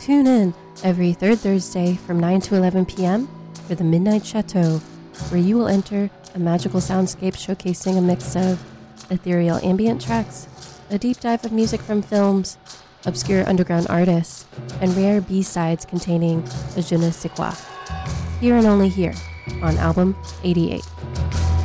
Tune in every third Thursday from 9 to 11 p.m. for the Midnight Chateau, where you will enter a magical soundscape showcasing a mix of ethereal ambient tracks, a deep dive of music from films, obscure underground artists, and rare B-sides containing a je ne sais quoi. Here and only here on Album 88.